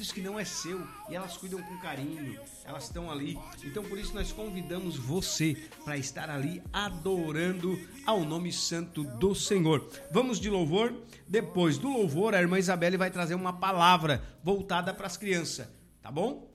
isso que não é seu, e elas cuidam com carinho, elas estão ali. Então por isso nós convidamos você para estar ali adorando ao nome santo do Senhor. Vamos de louvor. Depois do louvor, a irmã Isabelle vai trazer uma palavra voltada para as crianças, tá bom?